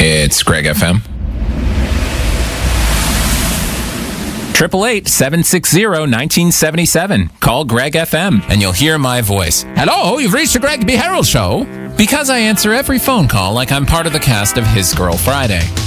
It's Greg FM. 888-760-1977. Call Greg FM and you'll hear my voice. Hello, you've reached the Greg B. Harold Show. Because I answer every phone call like I'm part of the cast of His Girl Friday.